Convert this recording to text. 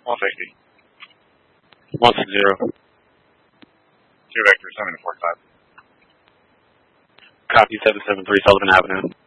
160. 160. 2 Vector, 7 to 45. Copy 773 Sullivan Avenue.